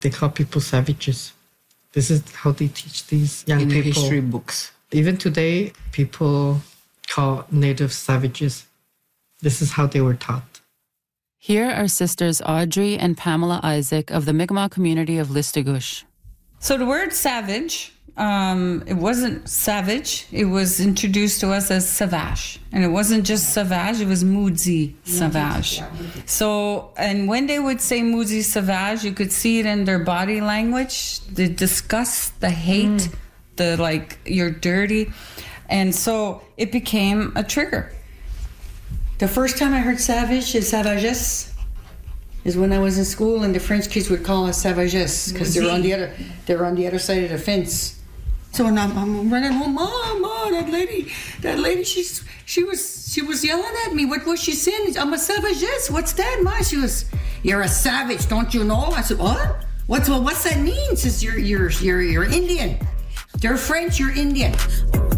They call people savages. This is how they teach these young people. In the history books. Even today, people call natives savages. This is how they were taught. Here are sisters Audrey and Pamela Isaac of the Mi'kmaq community of Listugush. So the word savage, it wasn't savage. It was introduced to us as savage. And it wasn't just savage, it was moodzi savage. So, and when they would say moodzi savage, you could see it in their body language, the disgust, the hate, the like, you're dirty. And so it became a trigger. The first time I heard savage and savages is when I was in school, and the French kids would call us savages because they were on the other side of the fence. So when I'm running home, Mom, that lady, she was yelling at me. What was she saying? I'm a savages. What's that, Ma? She was, you're a savage, don't you know? I said, what? What's that mean? She says, you're Indian. They're French, you're Indian.